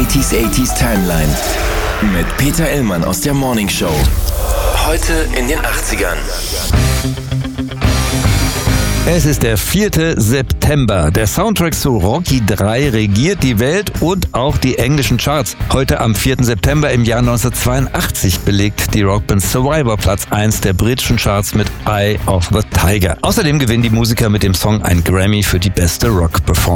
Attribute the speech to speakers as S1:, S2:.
S1: 80s Timeline mit Peter Illmann aus der Morning Show. Heute in den 80ern.
S2: Es ist der 4. September. Der Soundtrack zu Rocky 3 regiert die Welt und auch die englischen Charts. Heute am 4. September im Jahr 1982 belegt die Rockband Survivor Platz 1 der britischen Charts mit Eye of the Tiger. Außerdem gewinnen die Musiker mit dem Song ein Grammy für die beste Rock-Performance.